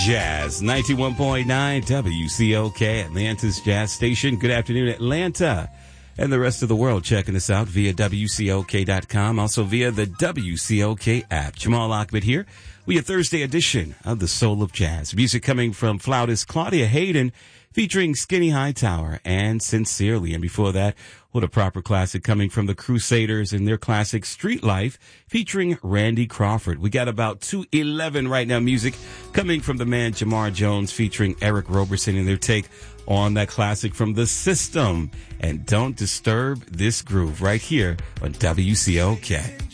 Jazz, 91.9 WCOK, Atlanta's Jazz Station. Good afternoon, Atlanta, and the rest of the world checking us out via WCOK.com, also via the WCOK app. Jamal Ahmed here with your Thursday edition of the Soul of Jazz. Music coming from flautist Claudia Hayden, featuring Skinny Hightower and Sincerely. And before that, what a proper classic coming from the Crusaders and their classic Street Life, featuring Randy Crawford. We got about 2:11 right now music coming from the man Jamar Jones, featuring Eric Roberson, and their take on that classic from The System and Don't Disturb This Groove right here on WCOK.